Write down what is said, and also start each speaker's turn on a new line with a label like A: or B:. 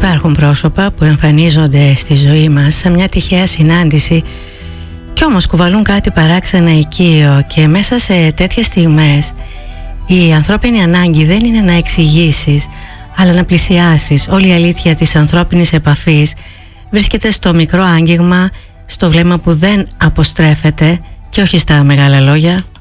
A: Υπάρχουν πρόσωπα που εμφανίζονται στη ζωή μας σε μια τυχαία συνάντηση κι όμως κουβαλούν κάτι παράξενα οικείο, και μέσα σε τέτοιες στιγμές η ανθρώπινη ανάγκη δεν είναι να εξηγήσεις, αλλά να πλησιάσεις. Όλη η αλήθεια της ανθρώπινης επαφής βρίσκεται στο μικρό άγγιγμα, στο βλέμμα που δεν αποστρέφεται και όχι στα μεγάλα λόγια.